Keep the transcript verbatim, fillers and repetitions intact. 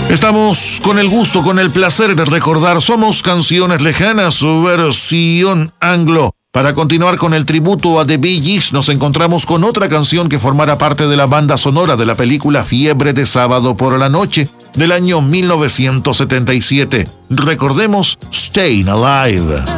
Estamos con el gusto, con el placer de recordar Somos Canciones Lejanas, su versión anglo. Para continuar con el tributo a The Bee Gees, nos encontramos con otra canción que formará parte de la banda sonora de la película Fiebre de Sábado por la Noche, del año mil novecientos setenta y siete. Recordemos Staying Alive.